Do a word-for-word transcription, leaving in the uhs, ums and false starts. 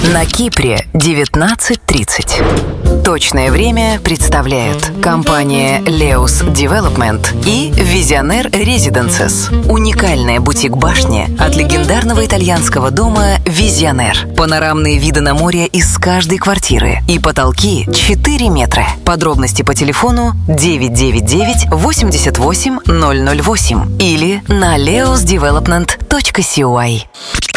На Кипре девятнадцать тридцать. Точное время представляют компания Leus Development и Visionaire Residences. Уникальная бутик-башня от легендарного итальянского дома Visionaire. Панорамные виды на море из каждой квартиры и потолки четыре метра. Подробности по телефону девять девять девять восемьдесят восемь ноль ноль восемь или на leus development точка си ой.